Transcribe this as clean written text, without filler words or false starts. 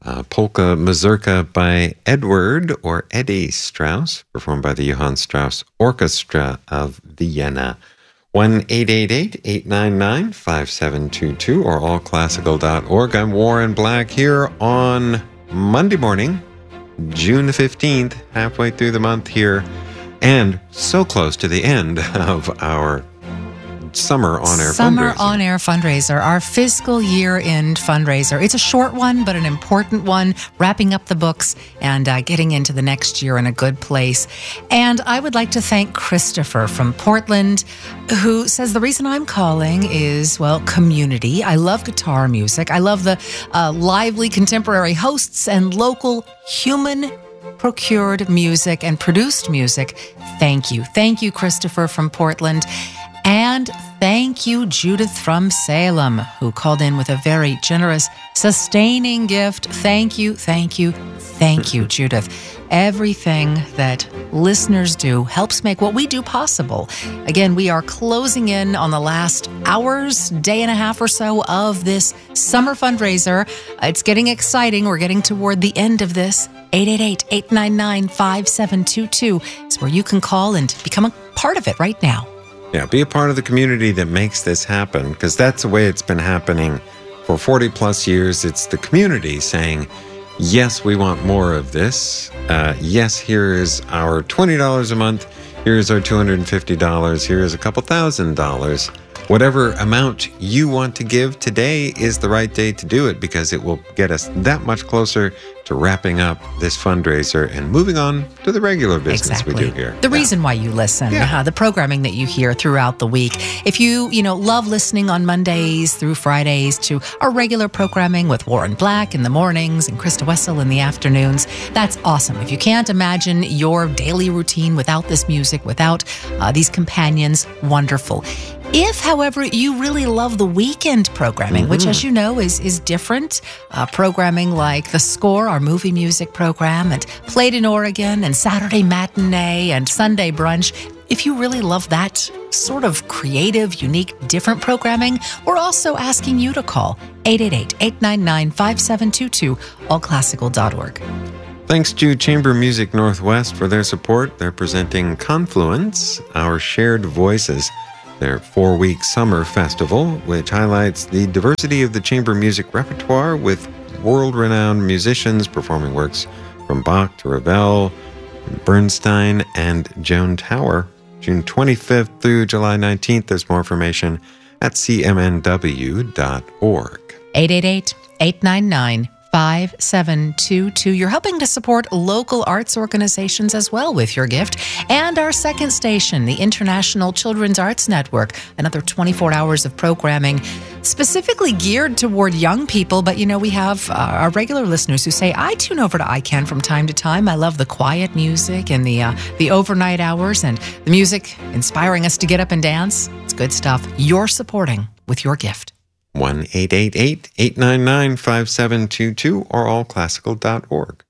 polka mazurka by Edward or Eddie Strauss, performed by the Johann Strauss Orchestra of Vienna. 1-888-899-5722 or allclassical.org. I'm Warren Black here on Monday morning, June the 15th, halfway through the month here, and so close to the end of our Summer On Air fundraiser, our fiscal year-end fundraiser. It's a short one, but an important one, wrapping up the books and getting into the next year in a good place. And I would like to thank Christopher from Portland, who says the reason I'm calling is, well, community. I love guitar music. I love the lively contemporary hosts and local human procured music and produced music. Thank you. Thank you, Christopher from Portland. And thank you, Judith from Salem, who called in with a very generous, sustaining gift. Thank you, thank you, thank you, Judith. Everything that listeners do helps make what we do possible. Again, we are closing in on the last hours, day and a half or so of this summer fundraiser. It's getting exciting. We're getting toward the end of this. 888-899-5722 is where you can call and become a part of it right now. Yeah, be a part of the community that makes this happen, because that's the way it's been happening for 40 plus years. It's the community saying, yes, we want more of this. Yes, here is our $20 a month. Here's our $250. Here's a couple $1,000. Whatever amount you want to give today is the right day to do it, because it will get us that much closer to wrapping up this fundraiser and moving on to the regular business we do here. The reason why you listen, the programming that you hear throughout the week. If you love listening on Mondays through Fridays to our regular programming with Warren Black in the mornings and Krista Wessel in the afternoons, that's awesome. If you can't imagine your daily routine without this music, without these companions, wonderful. If, however, you really love the weekend programming, which, as you know, is different, programming like The Score, our movie music program, and Played in Oregon, and Saturday Matinee, and Sunday Brunch, if you really love that sort of creative, unique, different programming, we're also asking you to call 888-899-5722, allclassical.org. Thanks to Chamber Music Northwest for their support. They're presenting Confluence, Our Shared Voices, their 4-week summer festival, which highlights the diversity of the chamber music repertoire with world-renowned musicians performing works from Bach to Ravel, Bernstein, and Joan Tower. June 25th through July 19th. There's more information at cmnw.org. 888-899-5722. You're helping to support local arts organizations as well with your gift. And our second station, the International Children's Arts Network, another 24 hours of programming specifically geared toward young people. But, we have our regular listeners who say, I tune over to ICANN from time to time. I love the quiet music and the overnight hours and the music inspiring us to get up and dance. It's good stuff. You're supporting with your gift. 1-888-899-5722 or allclassical.org.